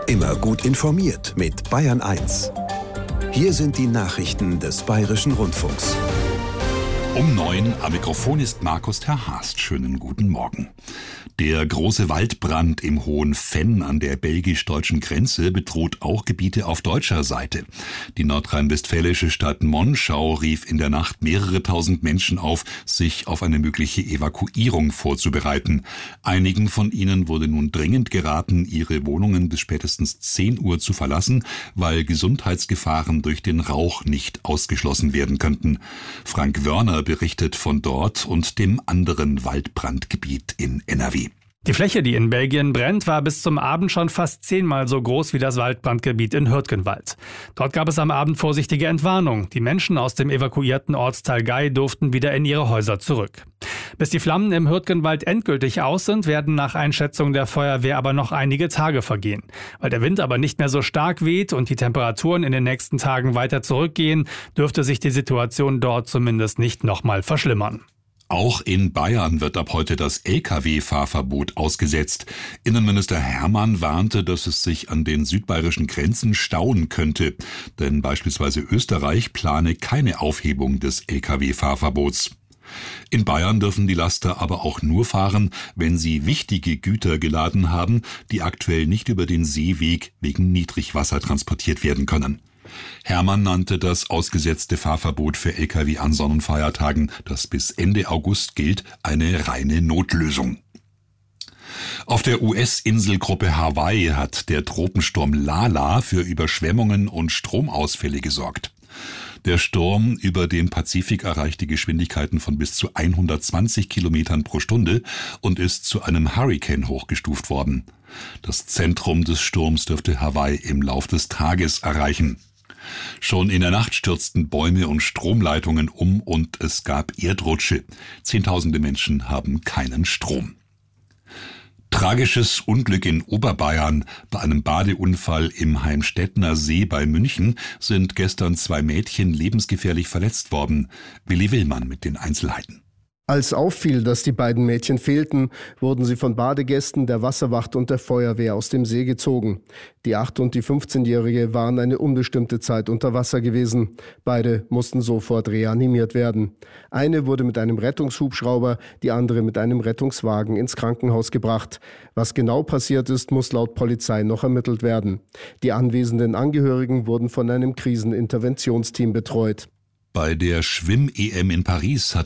Immer gut informiert mit Bayern 1. Hier sind die Nachrichten des Bayerischen Rundfunks. Um 9 am Mikrofon ist Markus Terhast. Schönen guten Morgen. Der große Waldbrand im Hohen Venn an der belgisch-deutschen Grenze bedroht auch Gebiete auf deutscher Seite. Die nordrhein-westfälische Stadt Monschau rief in der Nacht mehrere tausend Menschen auf, sich auf eine mögliche Evakuierung vorzubereiten. Einigen von ihnen wurde nun dringend geraten, ihre Wohnungen bis spätestens 10 Uhr zu verlassen, weil Gesundheitsgefahren durch den Rauch nicht ausgeschlossen werden könnten. Frank Wörner berichtet von dort und dem anderen Waldbrandgebiet in NRW. Die Fläche, die in Belgien brennt, war bis zum Abend schon fast 10-mal so groß wie das Waldbrandgebiet in Hürtgenwald. Dort gab es am Abend vorsichtige Entwarnung. Die Menschen aus dem evakuierten Ortsteil Gay durften wieder in ihre Häuser zurück. Bis die Flammen im Hürtgenwald endgültig aus sind, werden nach Einschätzung der Feuerwehr aber noch einige Tage vergehen. Weil der Wind aber nicht mehr so stark weht und die Temperaturen in den nächsten Tagen weiter zurückgehen, dürfte sich die Situation dort zumindest nicht nochmal verschlimmern. Auch in Bayern wird ab heute das Lkw-Fahrverbot ausgesetzt. Innenminister Hermann warnte, dass es sich an den südbayerischen Grenzen stauen könnte. Denn beispielsweise Österreich plane keine Aufhebung des Lkw-Fahrverbots. In Bayern dürfen die Laster aber auch nur fahren, wenn sie wichtige Güter geladen haben, die aktuell nicht über den Seeweg wegen Niedrigwasser transportiert werden können. Hermann nannte das ausgesetzte Fahrverbot für Lkw an Sonnenfeiertagen, das bis Ende August gilt, eine reine Notlösung. Auf der US-Inselgruppe Hawaii hat der Tropensturm Lala für Überschwemmungen und Stromausfälle gesorgt. Der Sturm über dem Pazifik erreichte Geschwindigkeiten von bis zu 120 Kilometern pro Stunde und ist zu einem Hurrikan hochgestuft worden. Das Zentrum des Sturms dürfte Hawaii im Lauf des Tages erreichen. Schon in der Nacht stürzten Bäume und Stromleitungen um und es gab Erdrutsche. Zehntausende Menschen haben keinen Strom. Tragisches Unglück in Oberbayern. Bei einem Badeunfall im Heimstettner See bei München sind gestern 2 Mädchen lebensgefährlich verletzt worden. Willi Willmann mit den Einzelheiten. Als auffiel, dass die beiden Mädchen fehlten, wurden sie von Badegästen, der Wasserwacht und der Feuerwehr aus dem See gezogen. Die 8- und die 15-Jährige waren eine unbestimmte Zeit unter Wasser gewesen. Beide mussten sofort reanimiert werden. Eine wurde mit einem Rettungshubschrauber, die andere mit einem Rettungswagen ins Krankenhaus gebracht. Was genau passiert ist, muss laut Polizei noch ermittelt werden. Die anwesenden Angehörigen wurden von einem Kriseninterventionsteam betreut. Bei der Schwimm-EM in Paris hat